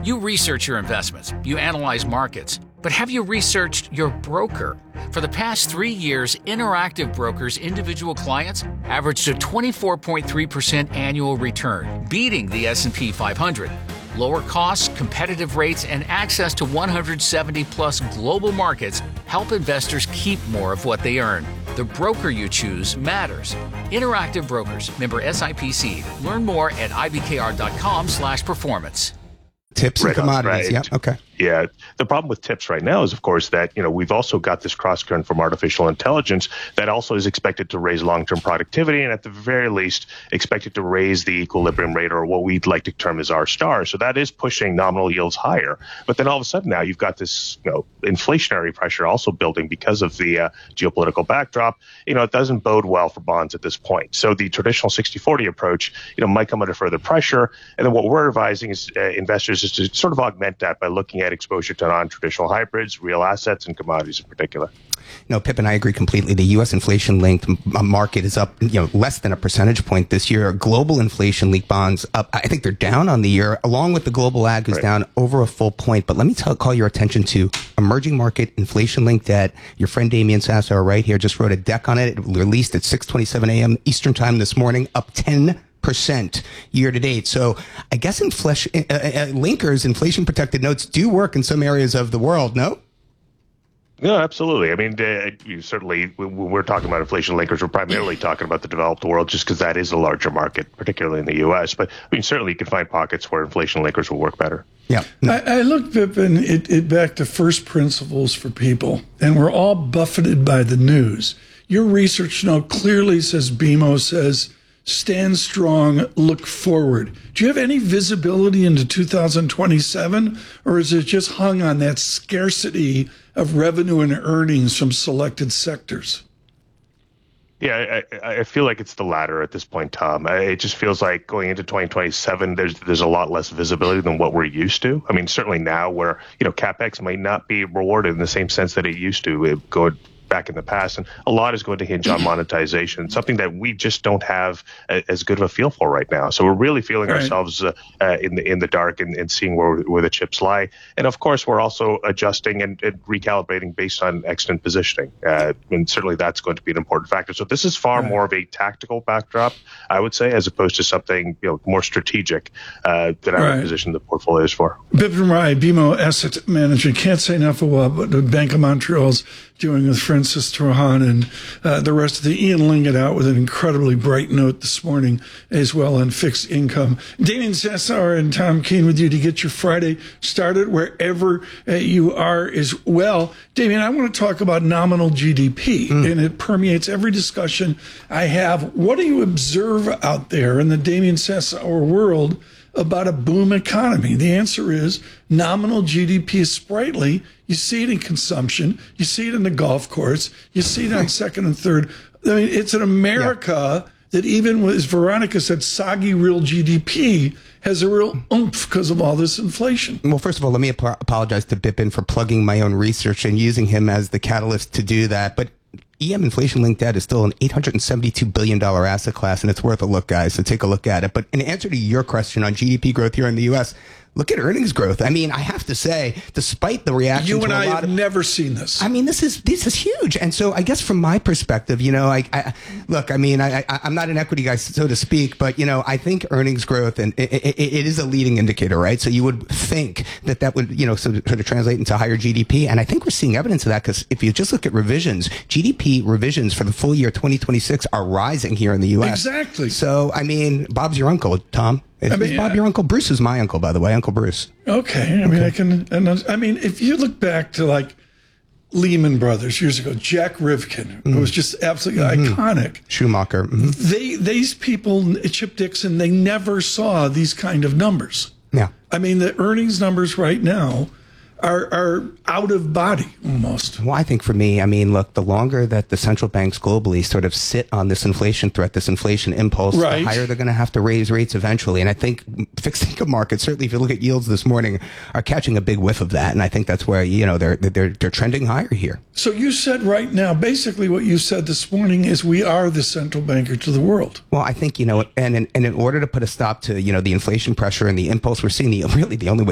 You research your investments, you analyze markets, but have you researched your broker? For the past 3 years, Interactive Brokers' individual clients averaged a 24.3% annual return, beating the S&P 500. Lower costs, competitive rates, and access to 170-plus global markets help investors keep more of what they earn. The broker you choose matters. Interactive Brokers, member SIPC. Learn more at ibkr.com/performance. Tips and commodities. Right. Yeah. Okay. Yeah. The problem with tips right now is, of course, that, we've also got this cross current from artificial intelligence that also is expected to raise long-term productivity and at the very least expected to raise the equilibrium rate, or what we'd like to term as R star. So that is pushing nominal yields higher. But then all of a sudden now you've got this, inflationary pressure also building because of the geopolitical backdrop. It doesn't bode well for bonds at this point. So the traditional 60-40 approach, might come under further pressure. And then what we're advising is investors is to sort of augment that by looking at exposure to non-traditional hybrids, real assets, and commodities in particular. No, Pip and I agree completely. The U.S. inflation-linked market is up, less than a percentage point this year. Global inflation-linked bonds up. I think they're down on the year, along with the global ag is down over a full point. But let me call your attention to emerging market inflation-linked debt. Your friend Damian Sassower right here just wrote a deck on it. It released at 6:27 a.m. Eastern time this morning, up 10% year to date. So I guess linkers, inflation protected notes, do work in some areas of the world, no? No, absolutely. I mean, certainly when we're talking about inflation linkers, we're primarily talking about the developed world just because that is a larger market, particularly in the U.S. But certainly you can find pockets where inflation linkers will work better. Yeah. I look, Vipin, it back to first principles for people, and we're all buffeted by the news. Your research now clearly says, BMO says, stand strong, look forward. Do you have any visibility into 2027, or is it just hung on that scarcity of revenue and earnings from selected sectors? Yeah, I feel like it's the latter at this point, Tom. It just feels like going into 2027, there's a lot less visibility than what we're used to. I mean, certainly now where, CapEx might not be rewarded in the same sense that it used to go back in the past, and a lot is going to hinge on monetization, something that we just don't have as good of a feel for right now. So we're really feeling ourselves in the dark and seeing where the chips lie. And of course, we're also adjusting and recalibrating based on extant positioning, and certainly that's going to be an important factor. So this is far more of a tactical backdrop, I would say, as opposed to something more strategic that I would position the portfolios for. Vipin Rai, BMO Asset Management. Can't say enough about what the Bank of Montreal's doing with Francis Trohan and the rest of the Ian Lingot out with an incredibly bright note this morning as well on fixed income. Damian Sassower and Tom Keene with you to get your Friday started wherever you are as well. Damian, I want to talk about nominal GDP, and it permeates every discussion I have. What do you observe out there in the Damian Sassower world about a boom economy? The answer is nominal GDP is sprightly. You see it in consumption. You see it in the golf course. You see it on second and third. I mean, it's an America that even, as Veronica said, soggy real GDP has a real oomph because of all this inflation. Well, first of all, let me apologize to Bipin for plugging my own research and using him as the catalyst to do that. But EM inflation-linked debt is still an $872 billion asset class, and it's worth a look, guys, so take a look at it. But in answer to your question on GDP growth here in the U.S., look at earnings growth. I mean, I have to say, despite the reaction you to and a I lot have never seen this. I mean, this is huge. And so I guess from my perspective, I'm not an equity guy, so to speak, but, I think earnings growth, and it is a leading indicator, right? So you would think that would, sort of translate into higher GDP. And I think we're seeing evidence of that because if you just look at revisions, GDP revisions for the full year 2026 are rising here in the U.S. Exactly. So, I mean, Bob's your uncle, Tom. Is Bob your uncle? Bruce is my uncle, by the way, Uncle Bruce. Okay. I mean, if you look back to like Lehman Brothers years ago, Jack Rivkin, who was just absolutely iconic. Schumacher. These people, Chip Dixon, they never saw these kind of numbers. Yeah. I mean, the earnings numbers right now are out of body almost. Well, I think for me, look, the longer that the central banks globally sort of sit on this inflation threat, this inflation impulse, the higher they're going to have to raise rates eventually. And I think fixed income markets, certainly if you look at yields this morning, are catching a big whiff of that. And I think that's where, they're trending higher here. So you said right now, basically what you said this morning is we are the central banker to the world. Well, I think, and in order to put a stop to, the inflation pressure and the impulse we're seeing, the only way